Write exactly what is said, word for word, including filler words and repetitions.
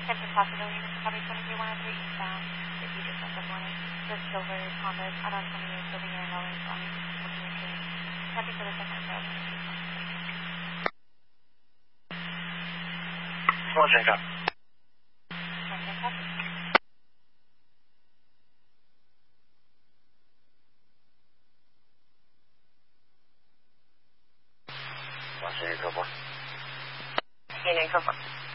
Central Possible units are probably twenty-three one oh three eastbound. If you just left this morning, the silver Honda out on twenty-eight, silver Erin Rollins on looking into nothing for the second row. One Jacob. One Jacob. One Jacob. Union Cobra.